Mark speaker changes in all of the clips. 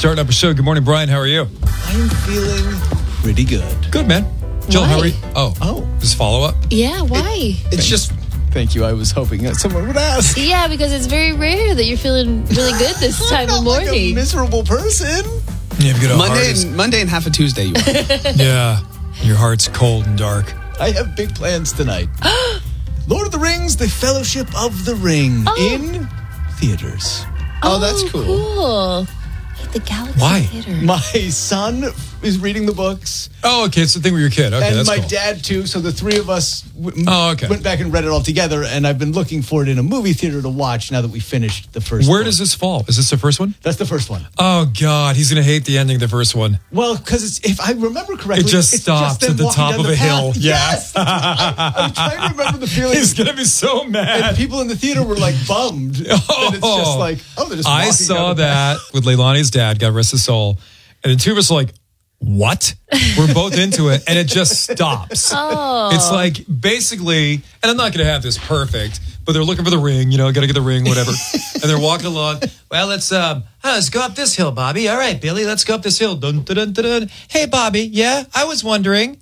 Speaker 1: Starting up a show. Good morning, Brian. How are you?
Speaker 2: I'm feeling pretty good.
Speaker 1: Good, man. Jill, how are you?
Speaker 2: Oh.
Speaker 1: Just follow up?
Speaker 3: Yeah, why?
Speaker 2: It's just, thank you. I was hoping that someone would ask.
Speaker 3: Yeah, because it's very rare that you're feeling really good this time of
Speaker 2: I'm like a
Speaker 3: morning.
Speaker 2: miserable person.
Speaker 1: Yeah, good
Speaker 4: Monday and half a Tuesday, you are.
Speaker 1: Yeah. Your heart's cold and dark.
Speaker 2: I have big plans tonight. Lord of the Rings, The Fellowship of the Ring in theaters.
Speaker 4: Oh, that's cool.
Speaker 3: Cool. At the Galaxy
Speaker 1: Why?
Speaker 3: Theater.
Speaker 2: My son is reading the books.
Speaker 1: Oh, okay. It's the thing with your kid. Okay,
Speaker 2: and
Speaker 1: that's
Speaker 2: my
Speaker 1: cool.
Speaker 2: dad, too. So the three of us
Speaker 1: okay.
Speaker 2: went back and read it all together. And I've been looking for it in a movie theater to watch now that we finished the first
Speaker 1: Where
Speaker 2: book.
Speaker 1: does this fall? Is this the first one?
Speaker 2: That's the first one.
Speaker 1: Oh, God. He's going to hate the ending of the first one.
Speaker 2: Well, because if I remember correctly,
Speaker 1: It just
Speaker 2: it's
Speaker 1: stops
Speaker 2: them
Speaker 1: at the
Speaker 2: walking
Speaker 1: top
Speaker 2: down
Speaker 1: of
Speaker 2: the
Speaker 1: a
Speaker 2: path.
Speaker 1: hill. Yeah.
Speaker 2: Yes. I'm trying to remember the feeling.
Speaker 1: He's going to be so
Speaker 2: And
Speaker 1: mad.
Speaker 2: people in the theater were like bummed. And it's just like, they're just
Speaker 1: I
Speaker 2: walking
Speaker 1: saw
Speaker 2: down the
Speaker 1: that
Speaker 2: path.
Speaker 1: with Leilani's dad, God rest his soul. And the two of us are like, what? We're both into it. And it just stops.
Speaker 3: Oh.
Speaker 1: It's like basically, and I'm not going to have this perfect, but they're looking for the ring, got to get the ring, whatever. And they're walking along. Well, let's go up this hill, Bobby. All right, Billy, let's go up this hill. Dun, dun, dun, dun, dun. Hey, Bobby. Yeah, I was wondering.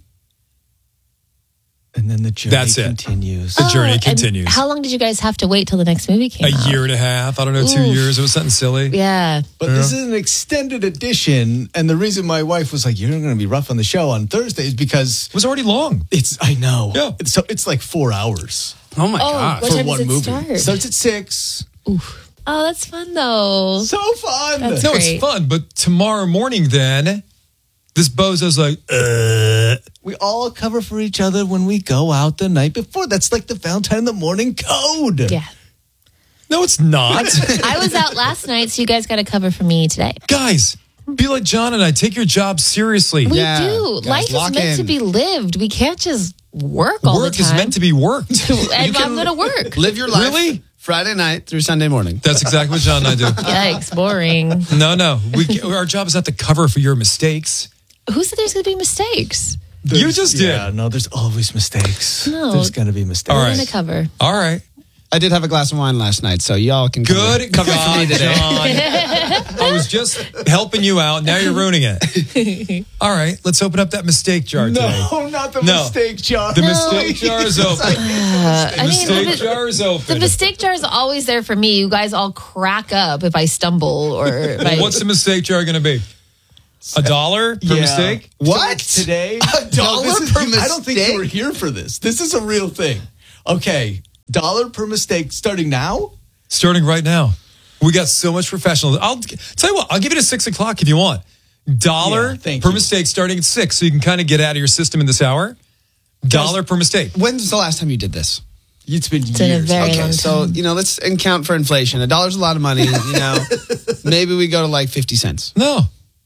Speaker 2: And then the journey
Speaker 1: That's it.
Speaker 2: continues.
Speaker 1: The journey
Speaker 3: and
Speaker 1: continues.
Speaker 3: How long did you guys have to wait till the next movie came out?
Speaker 1: A year and a half. I don't know, 2
Speaker 3: Oof.
Speaker 1: years. It was something silly.
Speaker 3: Yeah.
Speaker 2: But this is an extended edition. And the reason my wife was like, you're going to be rough on the show on Thursday is because
Speaker 1: It was already long.
Speaker 2: I know.
Speaker 1: Yeah.
Speaker 2: It's like 4 hours
Speaker 4: Oh, my God.
Speaker 3: what
Speaker 2: for
Speaker 3: time
Speaker 2: one
Speaker 3: does it
Speaker 2: movie.
Speaker 3: start?
Speaker 2: Starts at 6.
Speaker 3: Oh, that's fun though.
Speaker 2: So fun.
Speaker 3: That's
Speaker 1: No,
Speaker 3: great.
Speaker 1: it's fun. But tomorrow morning, then, this bozo's like,
Speaker 2: We all cover for each other when we go out the night before. That's like the Valentine in the morning code.
Speaker 3: Yeah.
Speaker 1: No, it's not.
Speaker 3: I was out last night, so you guys got to cover for me today.
Speaker 1: Guys, be like John and I. Take your job seriously.
Speaker 3: We
Speaker 4: Yeah,
Speaker 3: do.
Speaker 4: guys,
Speaker 3: Life is
Speaker 4: lock
Speaker 3: meant to
Speaker 4: in.
Speaker 3: be lived. We can't just work all
Speaker 1: Work
Speaker 3: the time.
Speaker 1: is meant to be worked.
Speaker 3: And I'm going to work.
Speaker 4: Live your life.
Speaker 1: Really?
Speaker 4: Friday night through Sunday morning.
Speaker 1: That's exactly what John and I do.
Speaker 3: Yikes, boring.
Speaker 1: No. Our job is not to cover for your mistakes.
Speaker 3: Who said there's going to be mistakes?
Speaker 1: You just did.
Speaker 2: Yeah, no, there's always mistakes.
Speaker 3: No.
Speaker 2: There's going to be mistakes.
Speaker 1: All
Speaker 3: We're
Speaker 1: right.
Speaker 3: going to cover.
Speaker 1: All right.
Speaker 4: I did have a glass of wine last night, so y'all can
Speaker 1: Good
Speaker 4: cover for
Speaker 1: God,
Speaker 4: me today.
Speaker 1: John. I was just helping you out. Now you're ruining it. All right. Let's open up that mistake jar today.
Speaker 2: No, not the
Speaker 1: No.
Speaker 2: mistake jar.
Speaker 1: The mistake jar is open.
Speaker 3: I mean,
Speaker 1: Mistake jar is
Speaker 3: the
Speaker 1: open.
Speaker 3: mistake jar is always there for me. You guys all crack up if I stumble or if I...
Speaker 1: What's the mistake jar going to be? $1 per mistake?
Speaker 4: What?
Speaker 2: So today?
Speaker 4: $1 per
Speaker 2: I don't think
Speaker 4: mistake?
Speaker 2: you were here for this. This is a real thing. Okay, $1 per mistake starting now?
Speaker 1: Starting right now. We got so much professional. I'll tell you what, I'll give it a 6 o'clock if you want. $1
Speaker 2: thank
Speaker 1: per
Speaker 2: you.
Speaker 1: mistake starting at 6, so you can kind of get out of your system in this hour. $1 per mistake.
Speaker 4: When's the last time you did this?
Speaker 2: It's been
Speaker 3: been a
Speaker 2: years.
Speaker 3: very-
Speaker 4: Okay,
Speaker 3: long
Speaker 4: so, let's account for inflation. $1's a lot of money, Maybe we go to like 50 cents.
Speaker 1: No.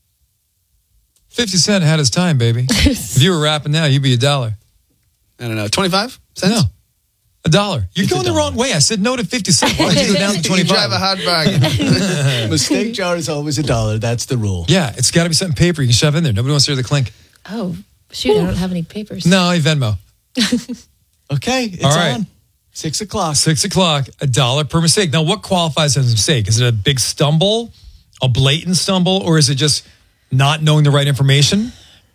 Speaker 1: 50 Cent had his time, baby. If you were rapping now, you'd be $1.
Speaker 4: I don't know, 25 cents?
Speaker 1: No. $1. You're going the wrong way. I said no to 50 Cent. Why did you go down to 25?
Speaker 4: You drive a hard bargain.
Speaker 2: Mistake jar is always $1. That's the rule.
Speaker 1: Yeah, it's got to be something paper you can shove in there. Nobody wants to hear the clink.
Speaker 3: Oh, shoot, I don't have any papers.
Speaker 1: No, I Venmo.
Speaker 2: Okay, it's
Speaker 1: All right.
Speaker 2: on. 6 o'clock.
Speaker 1: 6 o'clock, $1 per mistake. Now, what qualifies as a mistake? Is it a big stumble, a blatant stumble, or is it just not knowing the right information?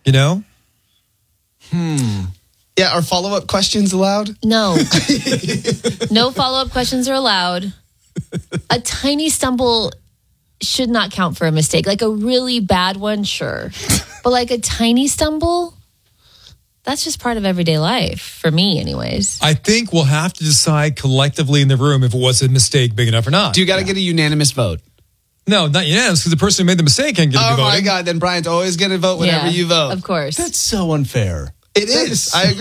Speaker 4: Yeah, are follow-up questions allowed?
Speaker 3: No. No follow-up questions are allowed. A tiny stumble should not count for a mistake. Like a really bad one, sure. But like a tiny stumble, that's just part of everyday life, for me anyways.
Speaker 1: I think we'll have to decide collectively in the room if it was a mistake big enough or not.
Speaker 4: Do you got to get a unanimous vote?
Speaker 1: No, not unanimous, because the person who made the mistake can't get to
Speaker 4: Oh,
Speaker 1: be
Speaker 4: my
Speaker 1: voting.
Speaker 4: God, then Brian's always going to vote whenever you vote.
Speaker 3: Of course.
Speaker 2: That's so unfair.
Speaker 4: It is. I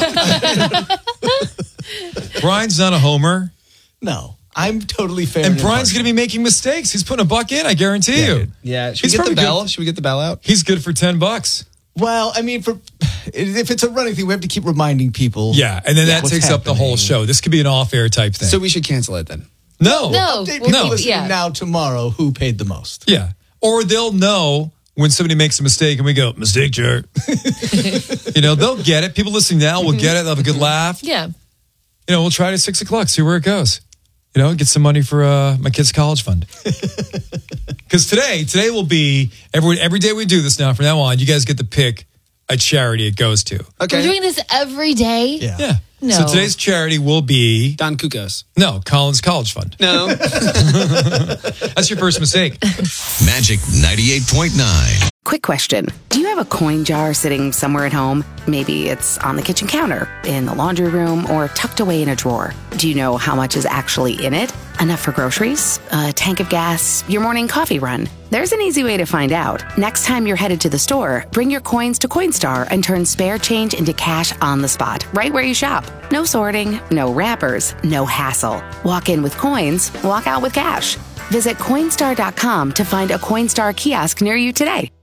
Speaker 4: agree.
Speaker 1: Brian's not a homer,
Speaker 2: No, I'm totally fair.
Speaker 1: and Brian's going to be making mistakes. He's putting $1 in, I guarantee you.
Speaker 2: dude.
Speaker 4: Yeah, should
Speaker 1: He's
Speaker 4: we get the
Speaker 1: probably
Speaker 4: bell?
Speaker 1: good.
Speaker 4: Should we get the bell out?
Speaker 1: He's good for $10.
Speaker 2: Well, I mean, if it's a running thing, we have to keep reminding people.
Speaker 1: Yeah, and then that
Speaker 2: what's
Speaker 1: takes up the whole
Speaker 2: happening.
Speaker 1: show. This could be an off-air type thing.
Speaker 4: So we should cancel it then.
Speaker 1: No.
Speaker 2: Update
Speaker 3: we'll
Speaker 2: people
Speaker 3: keep-
Speaker 2: listening now tomorrow who paid the most.
Speaker 1: Yeah. Or they'll know when somebody makes a mistake and we go, mistake jar. They'll get it. People listening now will get it. They'll have a good laugh.
Speaker 3: Yeah.
Speaker 1: We'll try it at 6 o'clock, see where it goes. Get some money for my kid's college fund. Because Because today will be, every day we do this now, from now on, you guys get to pick a charity it goes to.
Speaker 4: Okay.
Speaker 3: We're doing this every day?
Speaker 1: Yeah.
Speaker 3: No.
Speaker 1: So today's charity will be...
Speaker 4: Don Kukos.
Speaker 1: No, Collins College Fund.
Speaker 4: No.
Speaker 1: That's your first mistake.
Speaker 5: Magic 98.9.
Speaker 6: Quick question. Do you have a coin jar sitting somewhere at home? Maybe it's on the kitchen counter, in the laundry room, or tucked away in a drawer. Do you know how much is actually in it? Enough for groceries? A tank of gas? Your morning coffee run? There's an easy way to find out. Next time you're headed to the store, bring your coins to Coinstar and turn spare change into cash on the spot, right where you shop. No sorting, no wrappers, no hassle. Walk in with coins, walk out with cash. Visit Coinstar.com to find a Coinstar kiosk near you today.